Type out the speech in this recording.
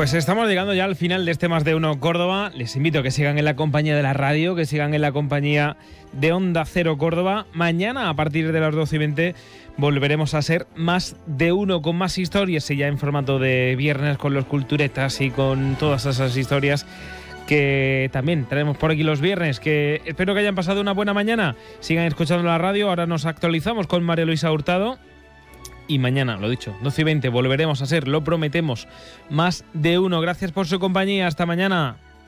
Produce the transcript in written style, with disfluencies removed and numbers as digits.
Pues estamos llegando ya al final de este Más de Uno Córdoba. Les invito a que sigan en la compañía de la radio, que sigan en la compañía de Onda Cero Córdoba. Mañana, a partir de las 12:20, volveremos a ser Más de Uno con más historias y ya en formato de viernes con los culturetas y con todas esas historias que también traemos por aquí los viernes. Que espero que hayan pasado una buena mañana. Sigan escuchando la radio. Ahora nos actualizamos con María Luisa Hurtado. Y mañana, lo dicho, 12:20 volveremos a ser, lo prometemos, Más de Uno. Gracias por su compañía. Hasta mañana.